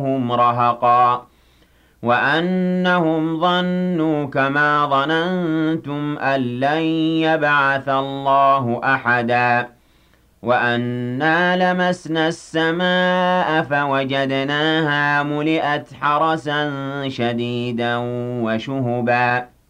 هم رهقا وأنهم ظنوا كما ظننتم أن لن يبعث الله أحدا وأنا لمسنا السماء فوجدناها ملئت حرسا شديدا وشهبا